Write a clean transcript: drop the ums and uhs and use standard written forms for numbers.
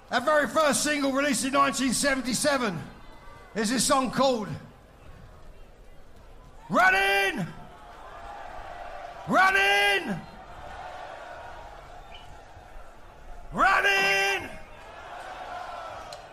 Our very first single released in 1977 is this song called Running! Running!